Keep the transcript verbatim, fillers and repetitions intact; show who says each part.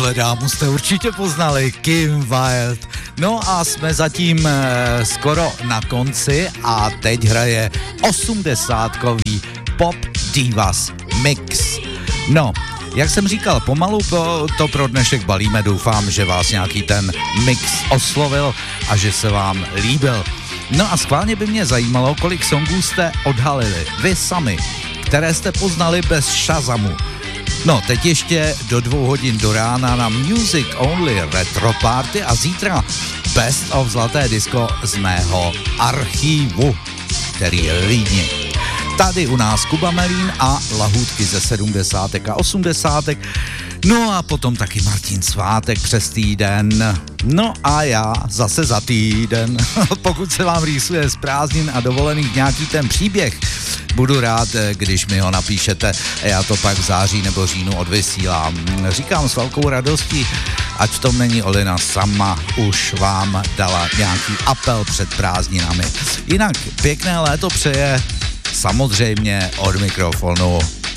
Speaker 1: Tuhle dámu jste určitě poznali, Kim Wilde. No a jsme zatím e, skoro na konci a teď hraje osmdesátkový Pop Divas Mix. No, jak jsem říkal, pomalu to pro dnešek balíme, doufám, že vás nějaký ten mix oslovil a že se vám líbil. No a schválně by mě zajímalo, kolik songů jste odhalili, vy sami, které jste poznali bez Shazamu. No, teď ještě do dvou hodin do rána na Music Only Retro Party a zítra Best of Zlaté disco z mého archivu, který je lídně. Tady u nás Kuba Melín a lahůdky ze sedmdesátek a osmdesátek. No a potom taky Martin Svátek přes týden. No a já zase za týden. Pokud se vám rýsuje z prázdnin a dovolených nějaký ten příběh, budu rád, když mi ho napíšete a já to pak v září nebo říjnu odvysílám. Říkám s velkou radostí, ať v tom není Olina sama, už vám dala nějaký apel před prázdninami. Jinak pěkné léto přeje samozřejmě od mikrofonu